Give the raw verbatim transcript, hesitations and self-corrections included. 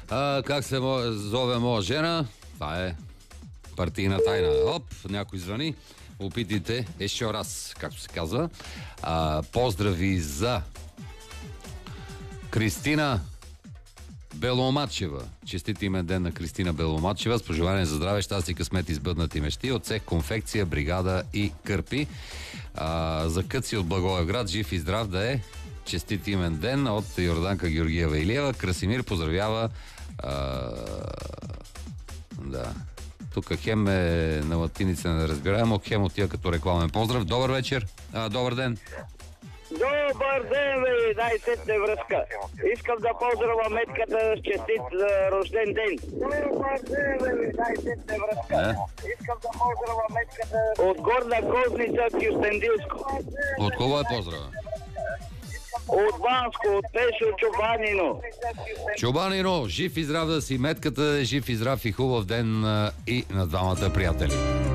А, как се мо... зове моя жена? Това е партийна тайна. Оп, някой звъни. Опитайте еще раз, както се казва. А, поздрави за Кристина Беломачева. Честит имен ден на Кристина Беломачева. С пожелание за здраве, щастие, късмет и сбъднати мечти от цех конфекция, бригада и кърпи. А, за Къци от Благоевград, жив и здрав да е. Честит имен ден от Йорданка Георгиева Илиева. Красимир поздравява а, да. Тук хем е на латиница неразбираемо, хем отива като рекламен поздрав. Добър вечер, а, добър ден. Добър ден, бе, най-сетне връзка. Искам да поздравя Метката с честит за рожден ден. Добър ден, бе, най-сетне връзка. Искам да поздравя Метката от Горна Козница, Кюстендилско. От кого е поздрава? От Банско, от Пешо Чубанино. Чубанино, жив и здрав да си, Метката, жив и здрав и хубав ден а, и на двамата приятели.